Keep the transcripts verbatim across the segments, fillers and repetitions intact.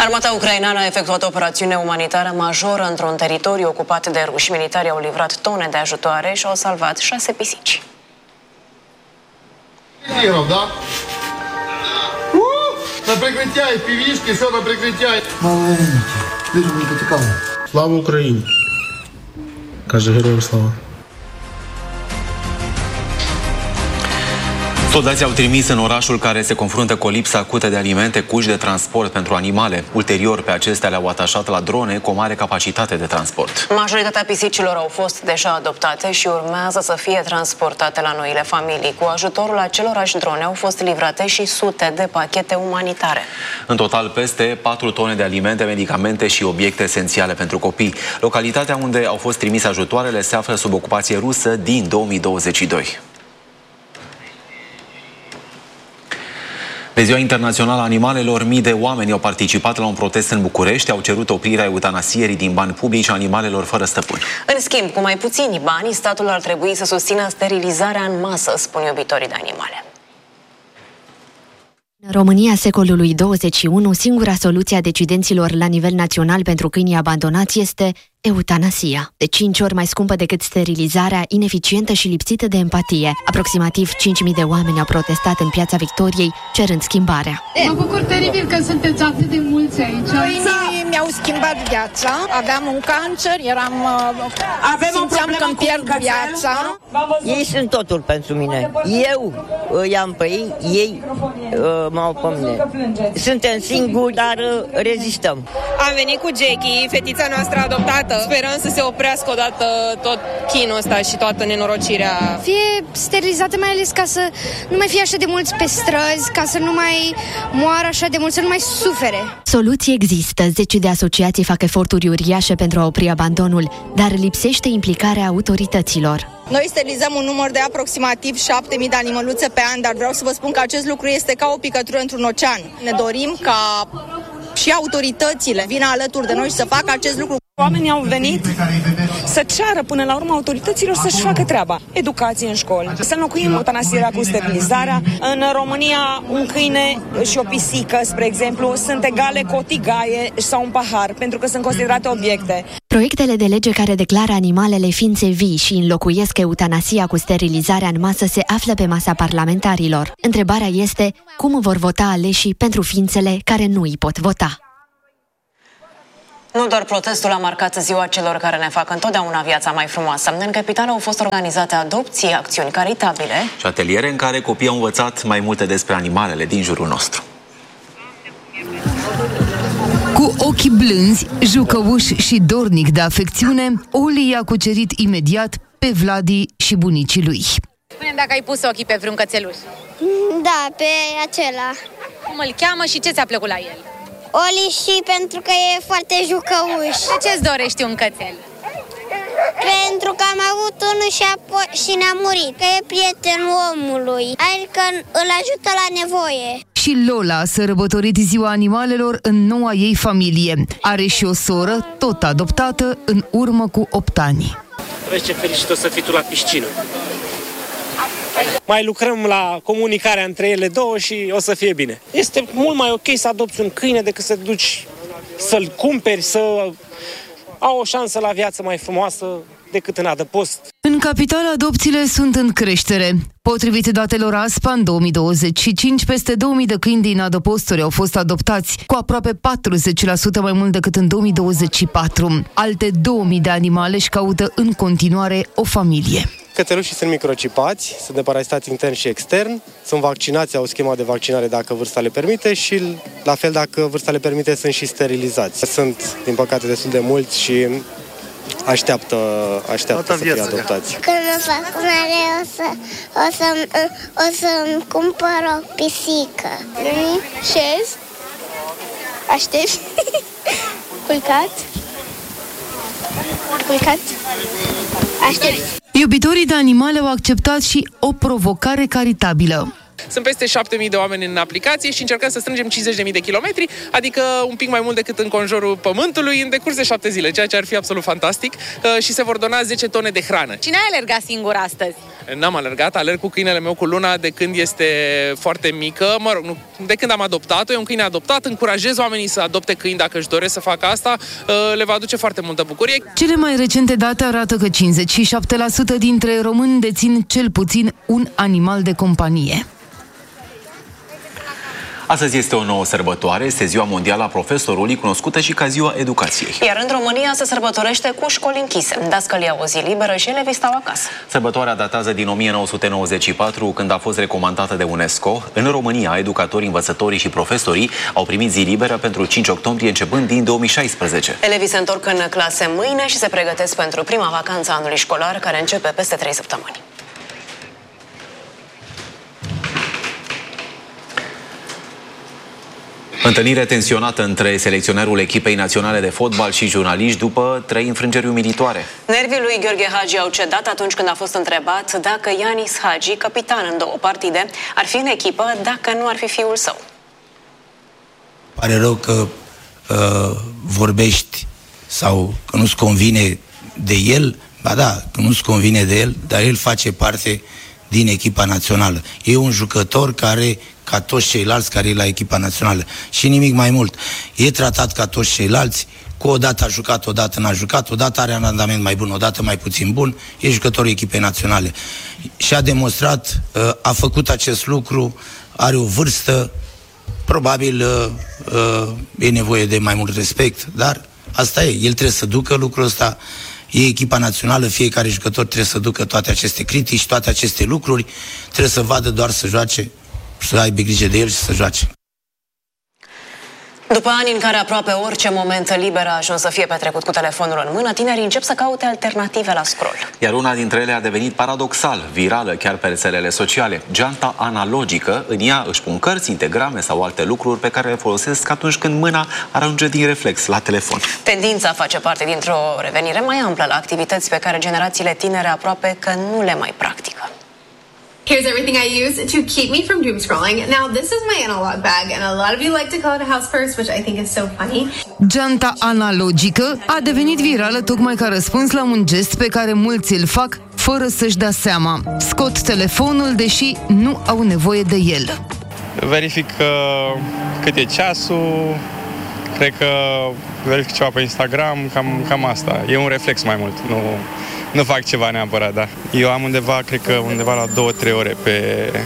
Armata ucraineană a efectuat o operațiune umanitară majoră într-un teritoriu ocupat de ruși. Militarii au livrat tone de ajutoare și au salvat șase pisici. Да? На прикриття, півішки, все на прикриття. Маленькі, дуже не потікали. Слава Україні! Каже героям слава. Soldații au trimis în orașul care se confruntă cu o lipsă acută de alimente cuși de transport pentru animale. Ulterior, pe acestea le-au atașat la drone cu o mare capacitate de transport. Majoritatea pisicilor au fost deja adoptate și urmează să fie transportate la noile familii. Cu ajutorul acelorași drone au fost livrate și sute de pachete umanitare. În total, peste patru tone de alimente, medicamente și obiecte esențiale pentru copii. Localitatea unde au fost trimise ajutoarele se află sub ocupație rusă din două mii douăzeci și doi. Pe Ziua Internațională a Animalelor, mii de oameni au participat la un protest în București, au cerut oprirea eutanasierii din bani publici a animalelor fără stăpân. În schimb, cu mai puțini bani, statul ar trebui să susțină sterilizarea în masă, spun iubitorii de animale. În România secolului douăzeci și unu, singura soluție a decidenților la nivel național pentru câinii abandonați este eutanasia. De cinci ori mai scumpă decât sterilizarea, ineficientă și lipsită de empatie. Aproximativ cinci mii de oameni au protestat în Piața Victoriei, cerând schimbarea. Mă bucur teribil că sunteți atât de mulți aici. Câinii mi-au schimbat viața. Aveam un cancer, eram... Avem simțeam că îmi pierd viața. Ei sunt totul pentru mine. Eu îi am pe ei, ei uh, m-au pe mine. Suntem singuri, dar uh, rezistăm. Am venit cu Jackie, fetița noastră adoptată. Sperăm să se oprească odată tot chinul ăsta și toată nenorocirea. Fie sterilizate, mai ales ca să nu mai fie așa de mulți pe străzi, ca să nu mai moară așa de mulți, să nu mai sufere. Soluții există. Zeci de asociații fac eforturi uriașe pentru a opri abandonul, dar lipsește implicarea autorităților. Noi sterilizăm un număr de aproximativ șapte mii de animăluțe pe an, dar vreau să vă spun că acest lucru este ca o picătură într-un ocean. Ne dorim ca și autoritățile vină alături de noi și să facă acest lucru. Oamenii au venit să ceară până la urmă autorităților să-și facă treaba. Educație în școli, să înlocuim eutanasierea cu sterilizarea. În România, un câine și o pisică, spre exemplu, sunt egale cu o tigaie sau un pahar, pentru că sunt considerate obiecte. Proiectele de lege care declară animalele ființe vii și înlocuiesc eutanasia cu sterilizarea în masă se află pe masa parlamentarilor. Întrebarea este cum vor vota aleșii pentru ființele care nu îi pot vota. Nu doar protestul a marcat ziua celor care ne fac întotdeauna viața mai frumoasă. În capitală au fost organizate adopții, acțiuni caritabile și ateliere în care copiii au învățat mai multe despre animalele din jurul nostru. Cu ochii blânzi, jucăuși și dornic de afecțiune, Oli i-a cucerit imediat pe Vladi și bunicii lui. Spune-mi dacă ai pus ochii pe vreun cățeluș. Da, pe acela. Cum îl cheamă și ce ți-a plăcut la el? Oli și pentru că e foarte jucăuș. De ce-ți dorești un cățel? Pentru că am avut unul și, și ne-a murit, că e prietenul omului, adică îl ajută la nevoie. Și Lola a sărbătorit ziua animalelor în noua ei familie. Are și o soră, tot adoptată, în urmă cu opt ani. Vezi ce fericit o să fii tu la piscină. Mai lucrăm la comunicarea între ele două și o să fie bine. Este mult mai ok să adopți un câine decât să duci să-l cumperi, să au o șansă la viață mai frumoasă decât în adăpost. În capitală, adopțiile sunt în creștere. Potrivit datelor A S P A, în două mii douăzeci și cinci, peste două mii de câini din adăposturi au fost adoptați, cu aproape patruzeci la sută mai mult decât în două mii douăzeci și patru. Alte două mii de animale își caută în continuare o familie. Cățelușii sunt microcipați, sunt deparasitați intern și extern, sunt vaccinați, au schema de vaccinare dacă vârsta le permite și, la fel, dacă vârsta le permite, sunt și sterilizați. Sunt, din păcate, destul de mulți și așteaptă, așteaptă să fie adoptați. Când mă fac mare, o, să, o, să, o să-mi cumpăr o pisică. Șez, aștept, culcat, culcat, aștept. Iubitorii de animale au acceptat și o provocare caritabilă. Sunt peste șapte mii de oameni în aplicație și încercăm să strângem cincizeci de mii de kilometri, adică un pic mai mult decât în conjurul Pământului, în decurs de șapte zile, ceea ce ar fi absolut fantastic, și se vor dona zece tone de hrană. Cine a alergat singur astăzi? N-am alergat, alerg cu câinele meu, cu Luna, de când este foarte mică. Mă rog, nu, de când am adoptat-o, e un câine adoptat. Încurajez oamenii să adopte câini dacă își doresc să facă asta. Le va aduce foarte multă bucurie. Cele mai recente date arată că cincizeci și șapte la sută dintre români dețin cel puțin un animal de companie. Astăzi este o nouă sărbătoare, este Ziua Mondială a Profesorului, cunoscută și ca Ziua Educației. Iar în România se sărbătorește cu școli închise. Dascălii au o zi liberă și elevii stau acasă. Sărbătoarea datează din o mie nouă sute nouăzeci și patru, când a fost recomandată de UNESCO. În România, educatorii, învățătorii și profesorii au primit zi liberă pentru cinci octombrie, începând din două mii șaisprezece. Elevii se întorc în clase mâine și se pregătesc pentru prima vacanță a anului școlar, care începe peste trei săptămâni. Întâlnire tensionată între selecționerul echipei naționale de fotbal și jurnaliști după trei înfrângeri umilitoare. Nervii lui Gheorghe Hagi au cedat atunci când a fost întrebat dacă Ianis Hagi, capitan în două partide, ar fi în echipă dacă nu ar fi fiul său. Pare rău că uh, vorbești sau că nu-ți convine de el, ba da, că nu-ți convine de el, dar el face parte din echipa națională. E un jucător care, ca toți ceilalți care e la echipa națională, și nimic mai mult. E tratat ca toți ceilalți, cu o dată a jucat, o dată n-a jucat, o dată are un randament mai bun, o dată mai puțin bun, e jucătorul echipei naționale. Și a demonstrat, a făcut acest lucru, are o vârstă, probabil e nevoie de mai mult respect, dar asta e, el trebuie să ducă lucrul ăsta. E echipa națională, fiecare jucător trebuie să ducă toate aceste critici, toate aceste lucruri, trebuie să vadă doar să joace, să aibă grijă de el și să joace. După ani în care aproape orice moment liber a ajuns să fie petrecut cu telefonul în mână, tinerii încep să caute alternative la scroll. Iar una dintre ele a devenit paradoxal, virală chiar pe rețelele sociale. Geanta analogică, în ea își pun cărți, integrame sau alte lucruri pe care le folosesc atunci când mâna ar ajunge din reflex la telefon. Tendința face parte dintr-o revenire mai amplă la activități pe care generațiile tinere aproape că nu le mai practică. Here's everything I use to keep me from doom scrolling. Now, this is my analog bag, and a lot of you like to call it a house purse, which I think is so funny. Geanta analogică a devenit virală tocmai ca răspuns la un gest pe care mulți îl fac fără să-și dea seama. Scot telefonul, deși nu au nevoie de el. Verific uh, cât e ceasul, cred că verific ceva pe Instagram, cam, cam asta. E un reflex mai mult, nu... Nu fac ceva neapărat, da. Eu am undeva, cred că undeva la două trei ore pe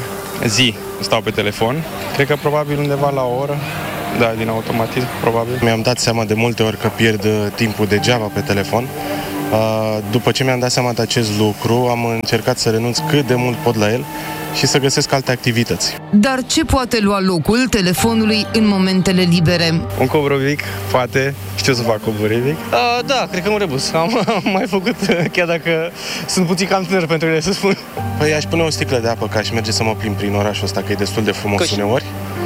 zi stau pe telefon. Cred că probabil undeva la o oră, da, din automatism, probabil. Mi-am dat seama de multe ori că pierd timpul degeaba pe telefon. După ce mi-am dat seama de acest lucru, am încercat să renunț cât de mult pot la el și să găsesc alte activități. Dar ce poate lua locul telefonului în momentele libere? Un covrovic, poate. Știu să fac covrovic. Uh, da, cred că un rebus. Am, am mai făcut, chiar dacă sunt puțin cam tânăr pentru ele, să spun. Păi aș pune o sticlă de apă, ca aș merge să mă plimb prin orașul ăsta, că e destul de frumos Coși. uneori.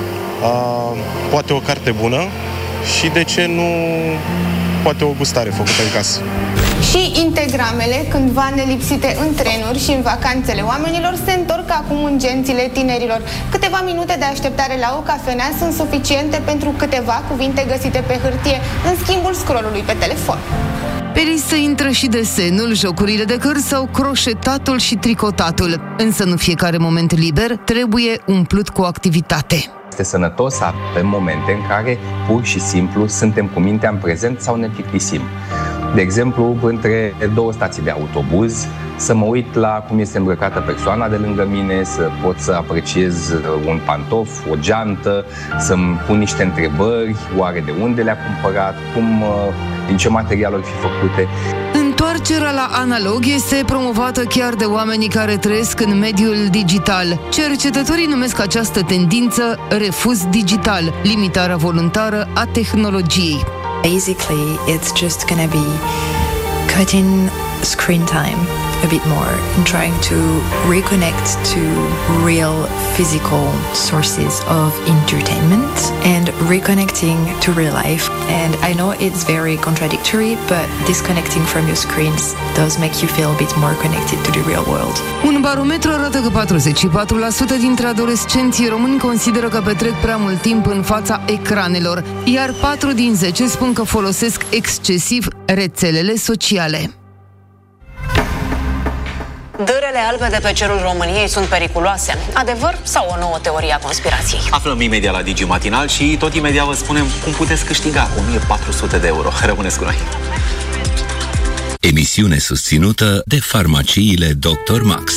Uh, poate o carte bună și, de ce nu, poate o gustare făcută în casă. Și inteagramele, cândva nelipsite în trenuri și în vacanțele oamenilor, se întorc acum în gențile tinerilor. Câteva minute de așteptare la o cafenea sunt suficiente pentru câteva cuvinte găsite pe hârtie, în schimbul scrollului pe telefon. Pe listă intră și desenul, jocurile de cărți sau croșetatul și tricotatul. Însă nu fiecare moment liber trebuie umplut cu activitate. Este sănătos să avem momente în care pur și simplu suntem cu mintea în prezent sau ne plictisim. De exemplu, între două stații de autobuz, să mă uit la cum este îmbrăcată persoana de lângă mine, să pot să apreciez un pantof, o geantă, să-mi pun niște întrebări, oare de unde le-a cumpărat, cum, din ce material ar fi făcute. Întoarcerea la analog este promovată chiar de oamenii care trăiesc în mediul digital. Cercetătorii numesc această tendință refuz digital, limitarea voluntară a tehnologiei. Basically, it's just gonna be cutting screen time a bit more and trying to reconnect to real physical sources of entertainment and reconnecting to real life. And I know it's very contradictory, but disconnecting from your screens does make you feel a bit more connected to the real world. Un barometru arată că patruzeci și patru la sută dintre adolescenții români consideră că petrec prea mult timp în fața ecranelor, iar patru din zece spun că folosesc excesiv rețelele sociale. Dărele albe de pe cerul României sunt periculoase. Adevăr sau o nouă teorie a conspirației? Aflăm imediat la Digi Matinal și tot imediat vă spunem cum puteți câștiga o mie patru sute de euro. Rămâneți cu noi! Emisiune susținută de farmaciile doctor Max.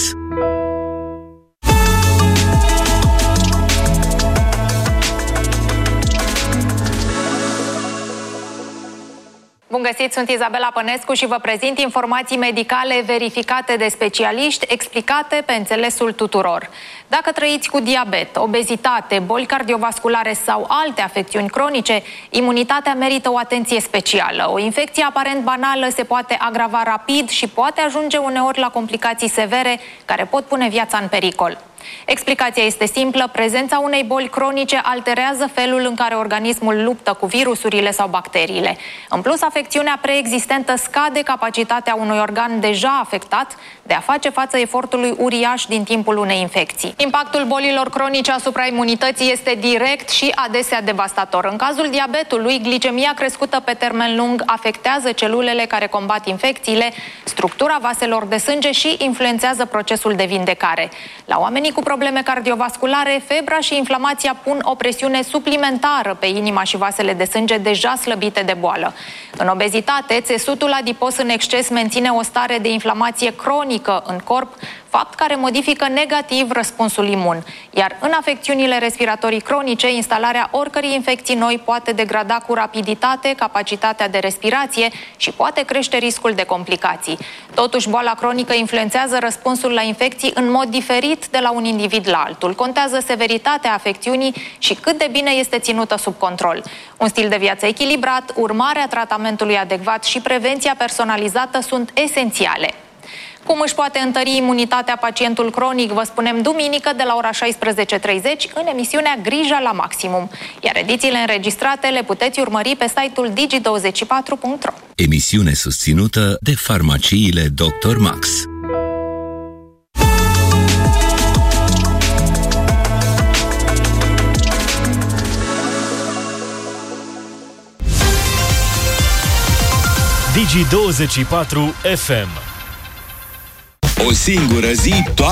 Bun găsit, sunt Izabela Pănescu și vă prezint informații medicale verificate de specialiști, explicate pe înțelesul tuturor. Dacă trăiți cu diabet, obezitate, boli cardiovasculare sau alte afecțiuni cronice, imunitatea merită o atenție specială. O infecție aparent banală se poate agrava rapid și poate ajunge uneori la complicații severe care pot pune viața în pericol. Explicația este simplă, prezența unei boli cronice alterează felul în care organismul luptă cu virusurile sau bacteriile. În plus, afecțiunea preexistentă scade capacitatea unui organ deja afectat de a face față efortului uriaș din timpul unei infecții. Impactul bolilor cronice asupra imunității este direct și adesea devastator. În cazul diabetului, glicemia crescută pe termen lung afectează celulele care combat infecțiile, structura vaselor de sânge și influențează procesul de vindecare. La oamenii cu probleme cardiovasculare, febra și inflamația pun o presiune suplimentară pe inima și vasele de sânge deja slăbite de boală. În obezitate, țesutul adipos în exces menține o stare de inflamație cronică în corp, fapt care modifică negativ răspunsul imun. Iar în afecțiunile respiratorii cronice, instalarea oricărei infecții noi poate degrada cu rapiditate capacitatea de respirație și poate crește riscul de complicații. Totuși, boala cronică influențează răspunsul la infecții în mod diferit de la un individ la altul. Contează severitatea afecțiunii și cât de bine este ținută sub control. Un stil de viață echilibrat, urmarea tratamentului adecvat și prevenția personalizată sunt esențiale. Cum își poate întări imunitatea pacientul cronic, vă spunem duminică de la ora șaisprezece și treizeci în emisiunea Grija la Maximum. Iar edițiile înregistrate le puteți urmări pe site-ul digi douăzeci și patru punct ro. Emisiune susținută de farmaciile doctor Max. Digi douăzeci și patru F M. O singură zi, toată